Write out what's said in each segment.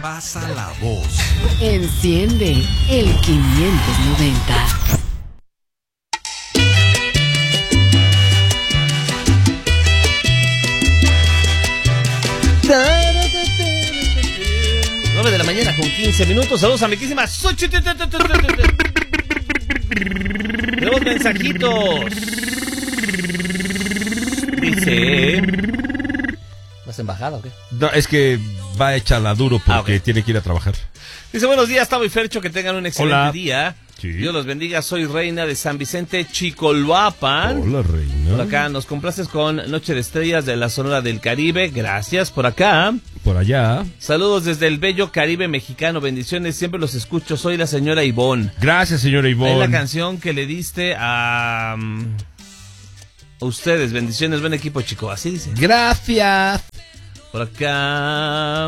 Pasa la voz. Enciende el 590. De la mañana con 15 minutos. Saludos a mi quísima Xochitl. Tenemos mensajitos. Dice: ¿vas en bajada o qué? No, es que va a echarla duro porque tiene que ir a trabajar. Dice: buenos días, Tavo y Fercho, que tengan un excelente Hola. día. Sí. Dios los bendiga, soy Reina de San Vicente, Chicolhuapan. Hola, Reina. Por acá nos complaces con Noche de Estrellas de la Sonora del Caribe. Gracias. Por acá, Por allá. saludos desde el bello Caribe mexicano. Bendiciones, siempre los escucho. Soy la señora Ivonne. Gracias, señora Es la Ivonne. canción que le diste a ustedes. Bendiciones, buen equipo, chico. Así dice. Gracias. Por acá.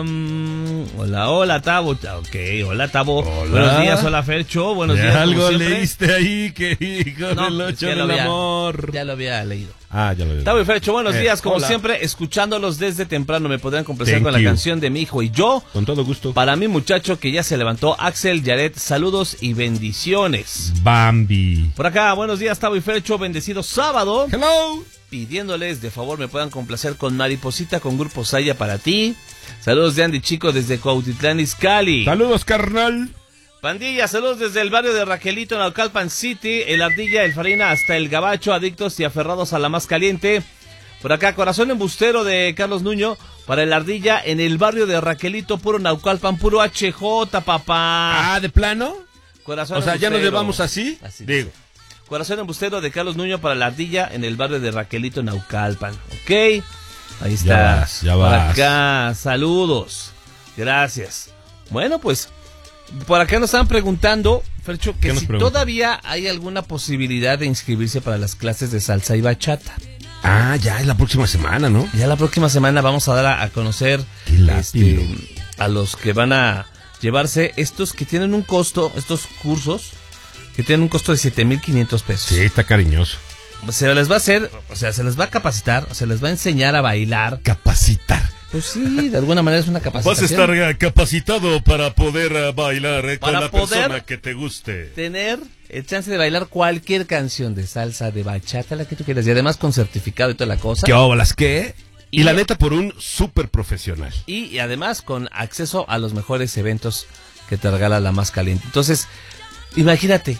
Hola, Tavo. Ok, hola, Tavo. Hola. Buenos días, hola, Fercho. Buenos días. Algo como siempre. leíste ahí que hijo No, del pues ocho ya lo del había- amor. Ya lo había leído. Ah, ya lo vi. Tavo y Fercho, buenos días. Como hola. siempre, escuchándolos desde temprano. Me podrán complacer Thank con la you. canción de Mi Hijo y Yo. Con todo gusto. Para mi muchacho que ya se levantó, Axel Yaret. Saludos y bendiciones. Bambi. Por acá, buenos días, Tavo y Fercho. Bendecido sábado. Hello. Pidiéndoles de favor me puedan complacer con Mariposita con Grupo Saya para ti. Saludos de Andy Chico desde Cuautitlán Izcalli. Saludos, carnal. Pandilla, saludos desde el barrio de Raquelito en Naucalpan City, el Ardilla, el Farina hasta el Gabacho, adictos y aferrados a la más caliente. Por acá, corazón embustero de Carlos Nuño para el Ardilla en el barrio de Raquelito, puro Naucalpan, puro HJ, papá. Ah, ¿de plano? Corazón O sea, ¿ya nos embustero. llevamos así? Así es. Digo. Corazón embustero de Carlos Nuño para la Ardilla en el barrio de Raquelito, Naucalpan. ¿Ok? Ahí está. Ya Por vas. acá, saludos. Gracias. Bueno, pues, por acá nos estaban preguntando, Fercho, que ¿Qué nos si preguntan? todavía hay alguna posibilidad de inscribirse para las clases de salsa y bachata. Ah, ya es la próxima semana, ¿no? Ya la próxima semana vamos a dar a conocer Qué lápido. a los que van a llevarse estos que tienen un costo, estos cursos, que tienen un costo de 7,500 pesos. Sí, está cariñoso. Se les va a hacer, o sea, se les va a capacitar, se les va a enseñar a bailar. Capacitar. Pues sí, de alguna manera es una capacitación. Capacitado para poder bailar Para la poder persona que te guste. Tener el chance de bailar cualquier canción de salsa, de bachata, la que tú quieras. Y además con certificado y toda la cosa. ¿Qué óbolas qué? Y Y- la neta por un súper profesional. Y además con acceso a los mejores eventos que te regala la más caliente. Entonces, imagínate,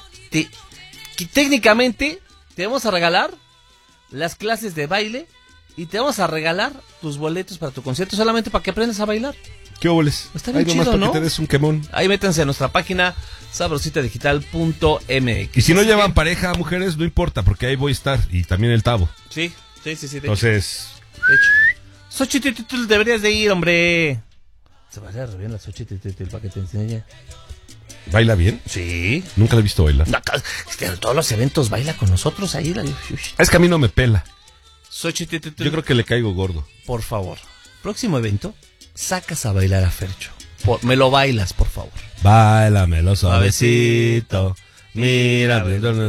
que técnicamente te vamos a regalar las clases de baile y te vamos a regalar tus boletos para tu concierto solamente para que aprendas a bailar. ¿Qué óboles? Está bien Ahí nomás chido, para ¿no? que te des un quemón. Ahí métanse a nuestra página sabrositadigital.mx. Y si no llevan pareja, mujeres, no importa, porque ahí voy a estar. Y también el Tavo. Sí, de hecho. Entonces, De hecho. Xochitl, deberías de ir, hombre. Se va a hacer re bien la Xochitl para que te enseñe. ¿baila bien? Sí. Nunca la he visto bailar. No, es que en todos los eventos baila con nosotros ahí. Es que a mí no me pela. Xochitl, Yo creo que le caigo gordo. por favor, próximo evento, sacas a bailar a Fercho. Me lo bailas, por favor. Báilamelo Suavecito. Mira,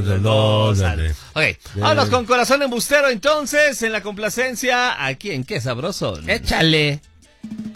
Ok, vámonos con corazón embustero entonces, en la complacencia, aquí en Qué Sabroso. échale.